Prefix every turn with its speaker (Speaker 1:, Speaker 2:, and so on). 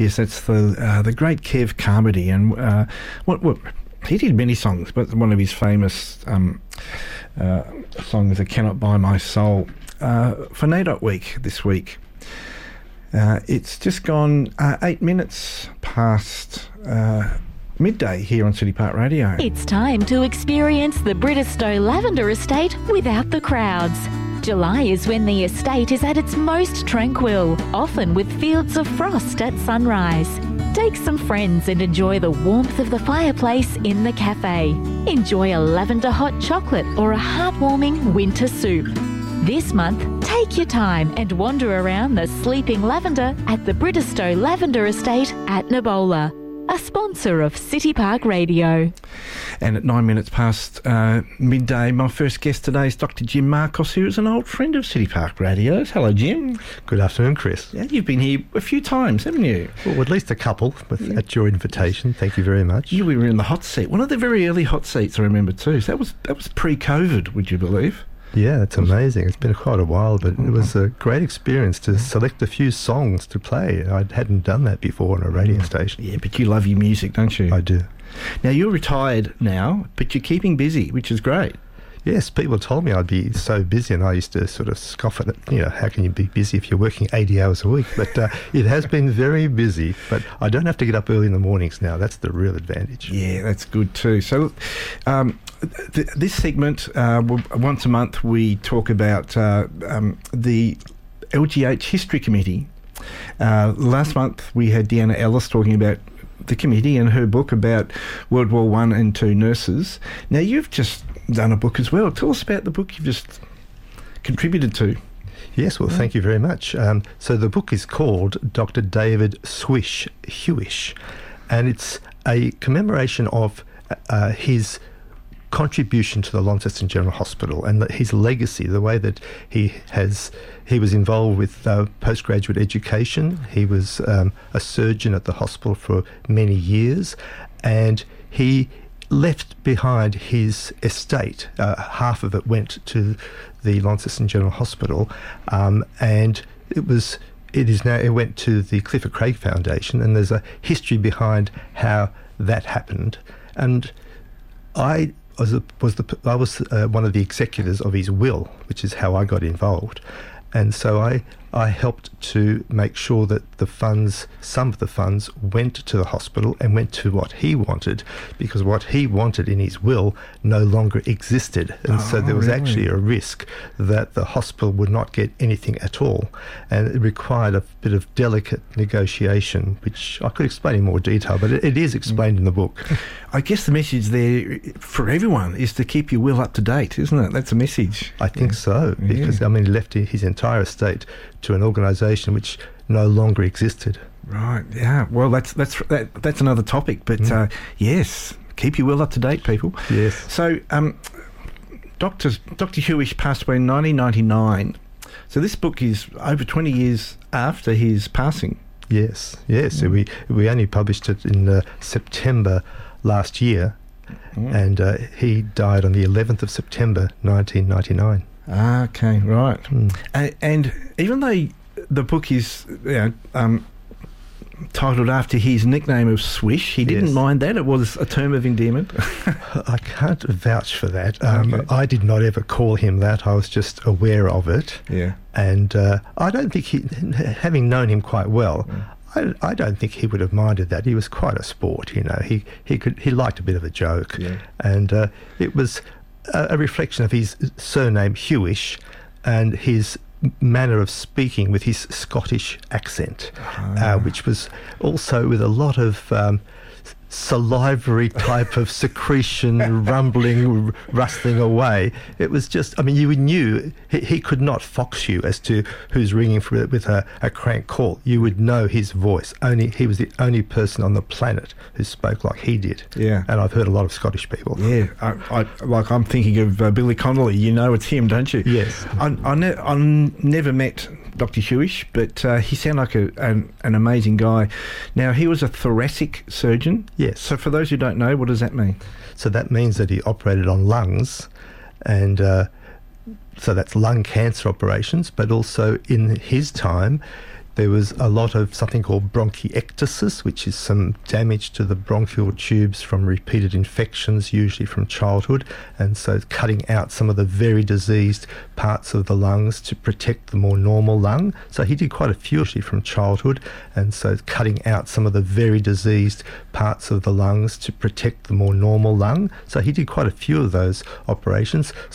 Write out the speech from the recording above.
Speaker 1: Yes, that's the great Kev Carmody, and what he did many songs, but one of his famous songs, "I Cannot Buy My Soul," for NAIDOC Week this week. It's just gone 8 minutes past midday here on City Park Radio.
Speaker 2: It's time to experience the Bridestow Lavender Estate without the crowds. July is when the estate is at its most tranquil, often with fields of frost at sunrise. Take some friends and enjoy the warmth of the fireplace in the cafe. Enjoy a lavender hot chocolate or a heartwarming winter soup. This month, take your time and wander around the sleeping lavender at the Bridestow Lavender Estate at Nabola, a sponsor of City Park Radio.
Speaker 1: And at 9 minutes past midday, my first guest today is Dr. Jim Marcos, who is an old friend of City Park Radio's. Hello, Jim.
Speaker 3: Good afternoon, Chris.
Speaker 1: Yeah, you've been here a few times, haven't you?
Speaker 3: Well, at least a couple, at your invitation. Thank you very much.
Speaker 1: You were in the hot seat, one of the very early hot seats, I remember too. So that was pre-COVID, would you believe?
Speaker 3: Yeah, it's amazing. It's been quite a while, but it was a great experience to select a few songs to play. I hadn't done that before on a radio station.
Speaker 1: Yeah, but you love your music, don't you?
Speaker 3: I do.
Speaker 1: Now, you're retired now, but you're keeping busy, which is great.
Speaker 3: Yes, people told me I'd be so busy, and I used to sort of scoff at it. You know, how can you be busy if you're working 80 hours a week? But it has been very busy, but I don't have to get up early in the mornings now. That's the real advantage.
Speaker 1: Yeah, that's good too. So this segment, once a month, we talk about the LGH History Committee. Last month, we had Deanna Ellis talking about the committee and her book about World War I and II nurses. Now, you've just done a book as well. Tell us about the book you've just contributed to.
Speaker 3: Yes, well, thank you very much. So the book is called Dr. David Swish Hewish, and it's a commemoration of his contribution to the Launceston General Hospital and his legacy, the way that he was involved with postgraduate education. He was a surgeon at the hospital for many years, and he left behind his estate. Half of it went to the Launceston General Hospital, and it went to the Clifford Craig Foundation, and there's a history behind how that happened. And I was one of the executors of his will, which is how I got involved. And so I helped to make sure that some of the funds went to the hospital and went to what he wanted, because what he wanted in his will no longer existed. And so there was actually a risk that the hospital would not get anything at all. And it required a bit of delicate negotiation, which I could explain in more detail, but it is explained in the book.
Speaker 1: I guess the message there for everyone is to keep your will up to date, isn't it? That's a message.
Speaker 3: I think so, because he left his entire estate to an organisation which no longer existed.
Speaker 1: Right. Yeah. Well, that's another topic. But yes, keep your will up to date, people.
Speaker 3: Yes.
Speaker 1: So, Dr. Hewish passed away in 1999. So this book is over 20 years after his passing.
Speaker 3: Yes. So we only published it in September last year, and he died on the 11th of September 1999.
Speaker 1: Okay, right. And even though the book is titled after his nickname of Swish, he didn't mind that. It was a term of endearment.
Speaker 3: I can't vouch for that. I did not ever call him that. I was just aware of it.
Speaker 1: Yeah.
Speaker 3: And I don't think having known him quite well, I don't think he would have minded that. He was quite a sport, you know. He liked a bit of a joke, and it was a reflection of his surname Hewish and his manner of speaking with his Scottish accent, which was also with a lot of salivary type of secretion, rumbling, rustling away. It was just, you knew he could not fox you as to who's ringing with a crank call. You would know his voice. He was the only person on the planet who spoke like he did.
Speaker 1: Yeah.
Speaker 3: And I've heard a lot of Scottish people.
Speaker 1: Yeah. I'm thinking of Billy Connolly. You know it's him, don't you?
Speaker 3: Yes.
Speaker 1: I never met Dr. Hewish, but he sounded like an amazing guy. Now, he was a thoracic surgeon.
Speaker 3: Yes.
Speaker 1: So for those who don't know, what does that mean?
Speaker 3: So that means that he operated on lungs, and so that's lung cancer operations, but also in his time There was a lot of something called bronchiectasis, which is some damage to the bronchial tubes from repeated infections, usually from childhood, and so cutting out some of the very diseased parts of the lungs to protect the more normal lung. So he did quite a few actually from childhood, and so cutting out some of the very diseased parts of the lungs to protect the more normal lung. So he did quite a few of those operations.